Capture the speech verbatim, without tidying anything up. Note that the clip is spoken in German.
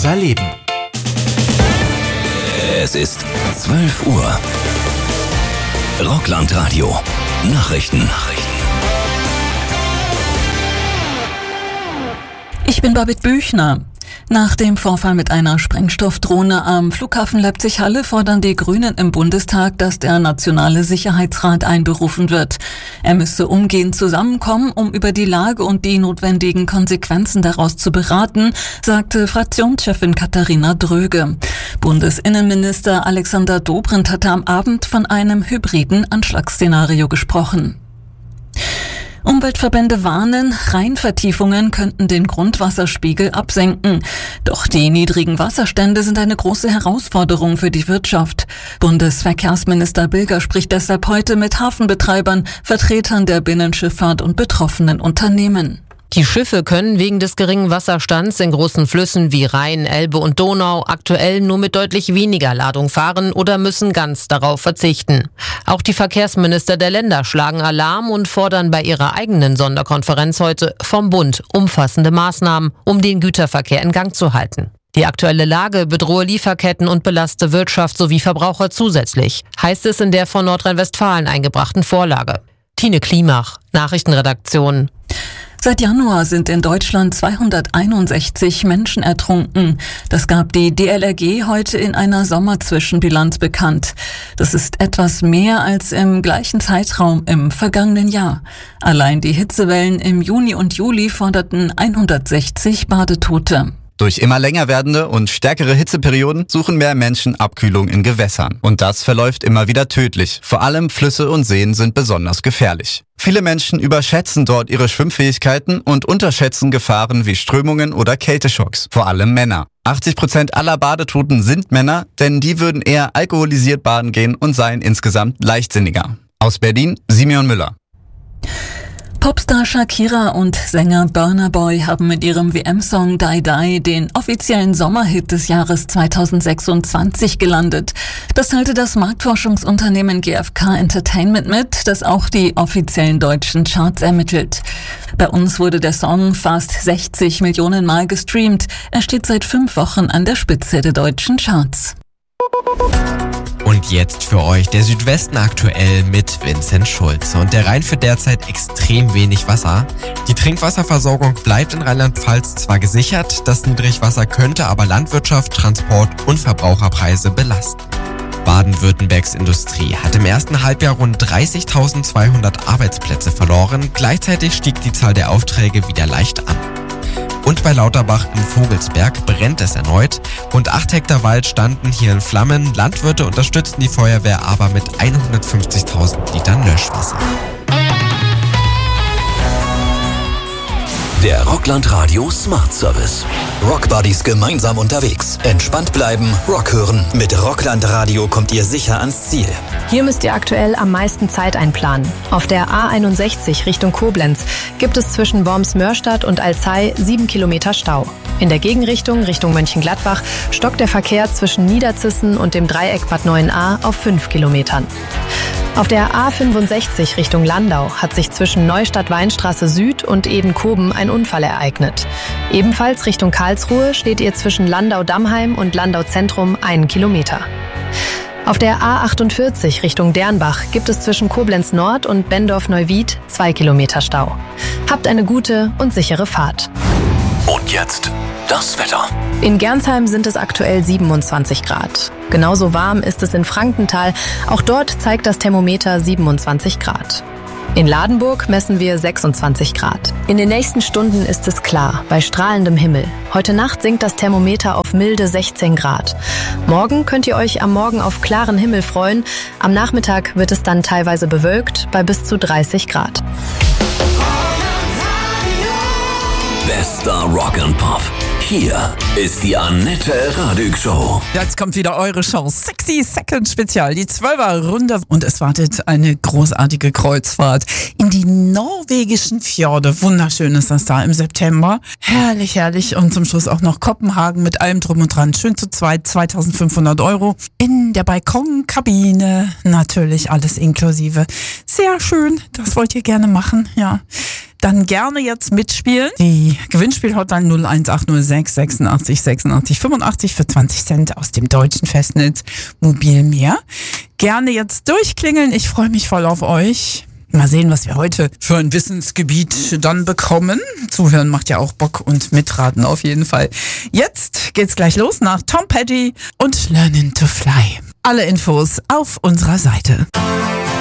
Besser leben. Es ist zwölf Uhr. Rockland-Radio. Nachrichten. Nachrichten. Ich bin Babit Büchner. Nach dem Vorfall mit einer Sprengstoffdrohne am Flughafen Leipzig-Halle fordern die Grünen im Bundestag, dass der Nationale Sicherheitsrat einberufen wird. Er müsse umgehend zusammenkommen, um über die Lage und die notwendigen Konsequenzen daraus zu beraten, sagte Fraktionschefin Katharina Dröge. Bundesinnenminister Alexander Dobrindt hatte am Abend von einem hybriden Anschlagsszenario gesprochen. Umweltverbände warnen, Rheinvertiefungen könnten den Grundwasserspiegel absenken. Doch die niedrigen Wasserstände sind eine große Herausforderung für die Wirtschaft. Bundesverkehrsminister Bilger spricht deshalb heute mit Hafenbetreibern, Vertretern der Binnenschifffahrt und betroffenen Unternehmen. Die Schiffe können wegen des geringen Wasserstands in großen Flüssen wie Rhein, Elbe und Donau aktuell nur mit deutlich weniger Ladung fahren oder müssen ganz darauf verzichten. Auch die Verkehrsminister der Länder schlagen Alarm und fordern bei ihrer eigenen Sonderkonferenz heute vom Bund umfassende Maßnahmen, um den Güterverkehr in Gang zu halten. Die aktuelle Lage bedrohe Lieferketten und belaste Wirtschaft sowie Verbraucher zusätzlich, heißt es in der von Nordrhein-Westfalen eingebrachten Vorlage. Tine Klimach, Nachrichtenredaktion. Seit Januar sind in Deutschland zweihunderteinundsechzig Menschen ertrunken. Das gab die D L R G heute in einer Sommerzwischenbilanz bekannt. Das ist etwas mehr als im gleichen Zeitraum im vergangenen Jahr. Allein die Hitzewellen im Juni und Juli forderten hundertsechzig Badetote. Durch immer länger werdende und stärkere Hitzeperioden suchen mehr Menschen Abkühlung in Gewässern. Und das verläuft immer wieder tödlich. Vor allem Flüsse und Seen sind besonders gefährlich. Viele Menschen überschätzen dort ihre Schwimmfähigkeiten und unterschätzen Gefahren wie Strömungen oder Kälteschocks. Vor allem Männer. achtzig Prozent aller Badetoten sind Männer, denn die würden eher alkoholisiert baden gehen und seien insgesamt leichtsinniger. Aus Berlin, Simeon Müller. Popstar Shakira und Sänger Burna Boy haben mit ihrem W M-Song Die Die den offiziellen Sommerhit des Jahres zweitausendsechsundzwanzig gelandet. Das teilte das Marktforschungsunternehmen G F K Entertainment mit, das auch die offiziellen deutschen Charts ermittelt. Bei uns wurde der Song fast sechzig Millionen Mal gestreamt. Er steht seit fünf Wochen an der Spitze der deutschen Charts. Und jetzt für euch der Südwesten aktuell mit Vincent Schulze. Und der Rhein führt derzeit extrem wenig Wasser. Die Trinkwasserversorgung bleibt in Rheinland-Pfalz zwar gesichert, das Niedrigwasser könnte aber Landwirtschaft, Transport und Verbraucherpreise belasten. Baden-Württembergs Industrie hat im ersten Halbjahr rund dreißigtausendzweihundert Arbeitsplätze verloren. Gleichzeitig stieg die Zahl der Aufträge wieder leicht an. Und bei Lauterbach im Vogelsberg brennt es erneut. Rund acht Hektar Wald standen hier in Flammen. Landwirte unterstützten die Feuerwehr aber mit hundertfünfzigtausend Litern Löschwasser. Der Rockland-Radio Smart Service. Rockbuddies gemeinsam unterwegs. Entspannt bleiben, Rock hören. Mit Rockland-Radio kommt ihr sicher ans Ziel. Hier müsst ihr aktuell am meisten Zeit einplanen. Auf der A einundsechzig Richtung Koblenz gibt es zwischen Worms-Mörstadt und Alzey sieben Kilometer Stau. In der Gegenrichtung Richtung Mönchengladbach stockt der Verkehr zwischen Niederzissen und dem Dreieck Bad Neuenahr auf fünf Kilometern. Auf der A fünfundsechzig Richtung Landau hat sich zwischen Neustadt-Weinstraße Süd und Edenkoben ein Unfall ereignet. Ebenfalls Richtung Karlsruhe steht ihr zwischen Landau-Dammheim und Landau-Zentrum einen Kilometer. Auf der A achtundvierzig Richtung Dernbach gibt es zwischen Koblenz Nord und Bendorf-Neuwied zwei Kilometer Stau. Habt eine gute und sichere Fahrt. Und jetzt das Wetter. In Gernsheim sind es aktuell siebenundzwanzig Grad. Genauso warm ist es in Frankenthal. Auch dort zeigt das Thermometer siebenundzwanzig Grad. In Ladenburg messen wir sechsundzwanzig Grad. In den nächsten Stunden ist es klar, bei strahlendem Himmel. Heute Nacht sinkt das Thermometer auf milde sechzehn Grad. Morgen könnt ihr euch am Morgen auf klaren Himmel freuen. Am Nachmittag wird es dann teilweise bewölkt bei bis zu dreißig Grad. Bester Rock and Pop. Hier ist die Annette Radig Show. Jetzt kommt wieder eure Show. sechzig Second Spezial, die zwölfer Runde. Und es wartet eine großartige Kreuzfahrt in die norwegischen Fjorde. Wunderschön ist das da im September. Herrlich, herrlich. Und zum Schluss auch noch Kopenhagen mit allem drum und dran. Schön zu zweit, zweitausendfünfhundert Euro. In der Balkonkabine. Natürlich alles inklusive. Sehr schön. Das wollt ihr gerne machen, ja. dann gerne jetzt mitspielen. Die Gewinnspiel-Hotline null eins acht null sechs sechsundachtzig sechsundachtzig fünfundachtzig für zwanzig Cent aus dem deutschen Festnetz Mobil mehr. Gerne jetzt durchklingeln. Ich freue mich voll auf euch. Mal sehen, was wir heute für ein Wissensgebiet dann bekommen. Zuhören macht ja auch Bock und mitraten auf jeden Fall. Jetzt geht's gleich los nach Tom Petty und Learning to Fly. Alle Infos auf unserer Seite.